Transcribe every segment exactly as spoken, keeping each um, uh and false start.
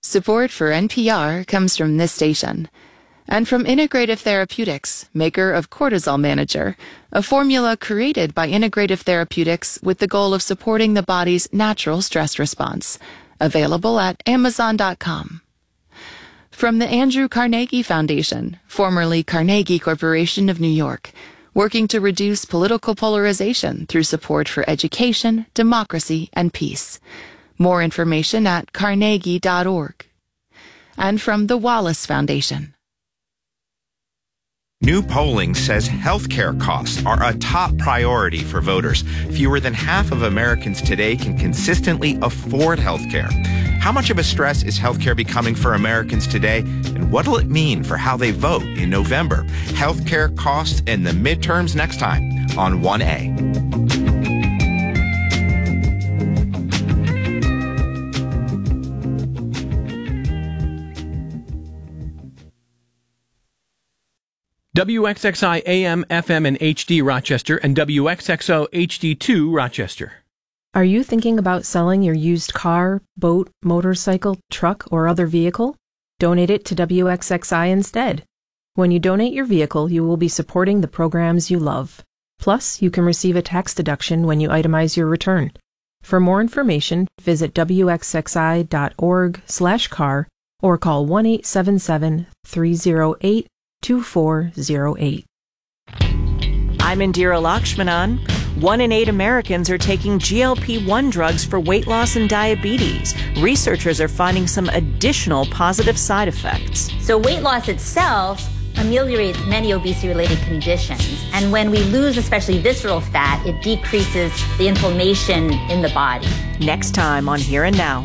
Support for N P R comes from this station and from Integrative Therapeutics, maker of Cortisol Manager, a formula created by Integrative Therapeutics with the goal of supporting the body's natural stress response. Available at amazon dot com. From the Andrew Carnegie Foundation, formerly Carnegie Corporation of New York, working to reduce political polarization through support for education, democracy, and peace. More information at carnegie dot org. And from the Wallace Foundation. New polling says healthcare costs are a top priority for voters. Fewer than half of Americans today can consistently afford healthcare. How much of a stress is healthcare becoming for Americans today, and what will it mean for how they vote in November? Healthcare costs and the midterms next time on one A. W X X I A M, F M, and H D Rochester, and W X X O H D two Rochester. Are you thinking about selling your used car, boat, motorcycle, truck, or other vehicle? Donate it to W X X I instead. When you donate your vehicle, you will be supporting the programs you love. Plus, you can receive a tax deduction when you itemize your return. For more information, visit W X X I dot org slash car or call one eight seven seven, three oh eight, two four oh eight. I'm Indira Lakshmanan. One in eight Americans are taking G L P one drugs for weight loss and diabetes. Researchers are finding some additional positive side effects. So weight loss itself ameliorates many obesity-related conditions. And when we lose especially visceral fat, it decreases the inflammation in the body. Next time on Here and Now.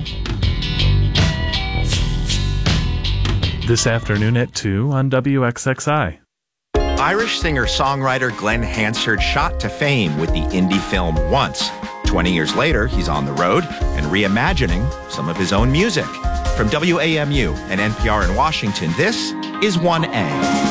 This afternoon at two on W X X I. Irish singer-songwriter Glenn Hansard shot to fame with the indie film Once. Twenty years later, he's on the road and reimagining some of his own music. From W A M U and N P R in Washington, this is one A.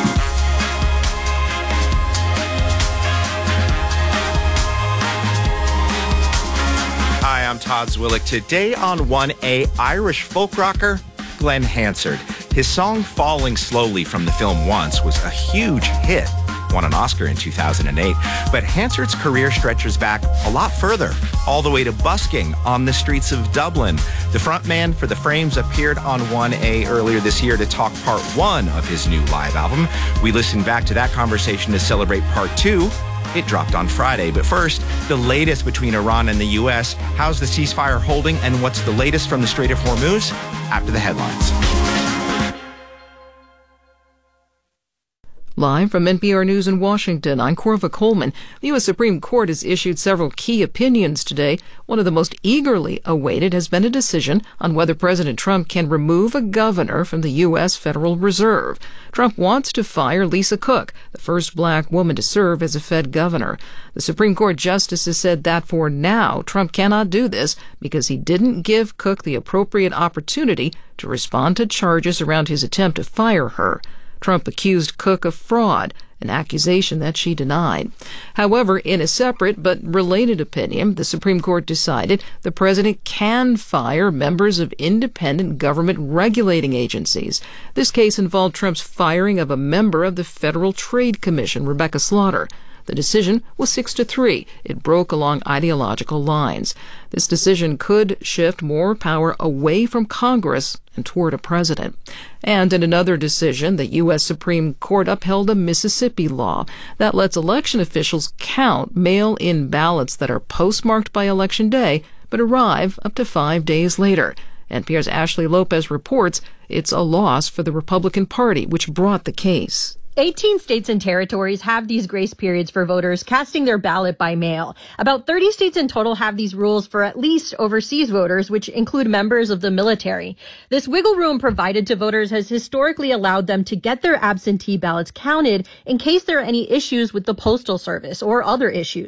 Hi, I'm Todd Zwillich. Today on one A, Irish folk rocker Glenn Hansard. His song Falling Slowly from the film Once was a huge hit, won an Oscar in two thousand eight, but Hansard's career stretches back a lot further, all the way to busking on the streets of Dublin. The frontman for The Frames appeared on one A earlier this year to talk part one of his new live album. We listened back to that conversation to celebrate part two. It dropped on Friday. But first, the latest between Iran and the U S. How's the ceasefire holding, and what's the latest from the Strait of Hormuz? After the headlines. Live from N P R News in Washington, I'm Corva Coleman. The U S Supreme Court has issued several key opinions today. One of the most eagerly awaited has been a decision on whether President Trump can remove a governor from the U S Federal Reserve. Trump wants to fire Lisa Cook, the first black woman to serve as a Fed governor. The Supreme Court justices said that for now, Trump cannot do this because he didn't give Cook the appropriate opportunity to respond to charges around his attempt to fire her. Trump accused Cook of fraud, an accusation that she denied. However, in a separate but related opinion, the Supreme Court decided the president can fire members of independent government regulating agencies. This case involved Trump's firing of a member of the Federal Trade Commission, Rebecca Slaughter. The decision was six to three. It broke along ideological lines. This decision could shift more power away from Congress and toward a president. And in another decision, the U S Supreme Court upheld a Mississippi law that lets election officials count mail-in ballots that are postmarked by Election Day but arrive up to five days later. N P R's Ashley Lopez reports it's a loss for the Republican Party, which brought the case. eighteen states and territories have these grace periods for voters casting their ballot by mail. About thirty states in total have these rules for at least overseas voters, which include members of the military. This wiggle room provided to voters has historically allowed them to get their absentee ballots counted in case there are any issues with the Postal Service or other issues.